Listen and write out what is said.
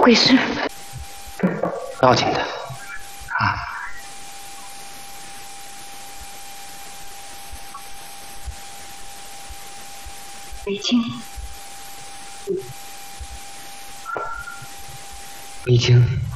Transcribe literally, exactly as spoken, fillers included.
回事？ 不要紧的，啊。 北京。 北京。